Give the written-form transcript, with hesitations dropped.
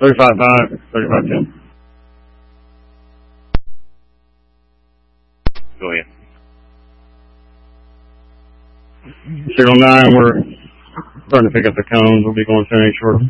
35.5, 35.10. Go ahead. Signal 9, we're starting to pick up the cones. We'll be going 10 short.